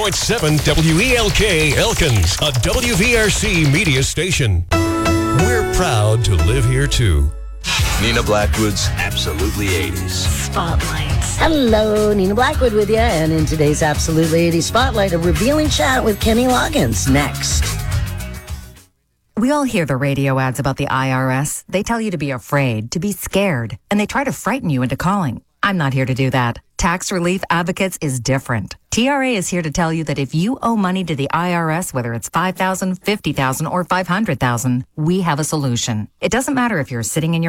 101.7 WELK Elkins, a WVRC media station. We're proud to live here, too. Nina Blackwood's Absolutely 80s. Spotlights. Hello, Nina Blackwood with you. And in today's Absolutely 80s Spotlight, a revealing chat with Kenny Loggins next. We all hear the radio ads about the IRS. They tell you to be afraid, to be scared, and they try to frighten you into calling. I'm not here to do that. Tax Relief Advocates is different. TRA is here to tell you that if you owe money to the IRS, whether it's $5,000, $50,000, or $500,000, we have a solution. It doesn't matter if you're sitting in your